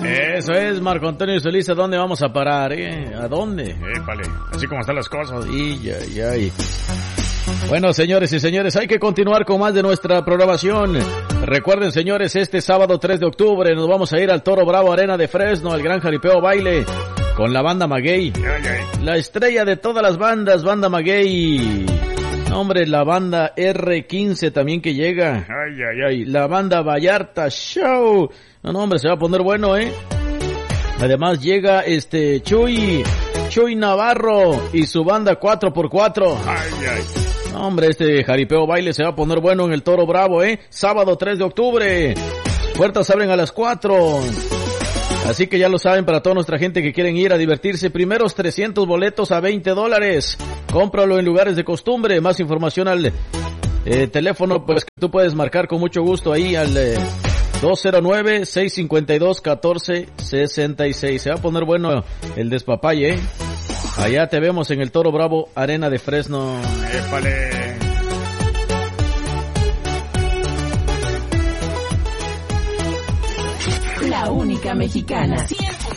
Eso es, Marco Antonio Solís. ¿A dónde vamos a parar, ¿A dónde? Épale, así como están las cosas. Ay. Bueno, señores y señores, hay que continuar con más de nuestra programación. Recuerden, señores, este sábado 3 de octubre nos vamos a ir al Toro Bravo Arena de Fresno, al Gran Jaripeo Baile, con la banda Maguey. La estrella de todas las bandas, banda Maguey. Hombre, la banda R15 también que llega. La banda Vallarta Show. No, hombre, se va a poner bueno, Además llega Chuy Navarro y su banda 4x4. No, hombre, este jaripeo baile se va a poner bueno en el Toro Bravo, Sábado 3 de octubre. Puertas abren a las 4. Así que ya lo saben, para toda nuestra gente que quieren ir a divertirse, primeros 300 boletos a $20. Cómpralo en lugares de costumbre. Más información al teléfono, pues que tú puedes marcar con mucho gusto ahí al 209-652-1466. Se va a poner bueno el despapalle, Allá te vemos en el Toro Bravo Arena de Fresno. ¡Épale! La única mexicana. 100.9